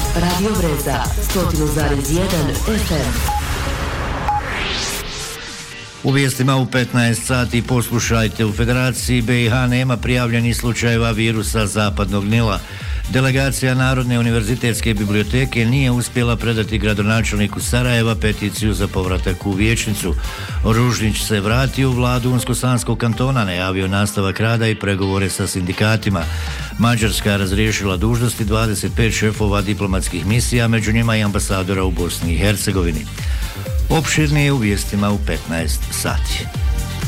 Radio Breza, 100,1 FM. U vijestima u 15 sati poslušajte, u Federaciji BiH nema prijavljenih slučajeva virusa zapadnog Nila. Delegacija Narodne univerzitetske biblioteke nije uspjela predati gradonačelniku Sarajeva peticiju za povratak u vijećnicu. Ružnić se vratio u vladu Unsko-Sanskog kantona, najavio nastavak rada i pregovore sa sindikatima. Mađarska razriješila dužnosti 25 šefova diplomatskih misija, među njima i ambasadora u Bosni i Hercegovini. Opširnije u vijestima u 15 sati.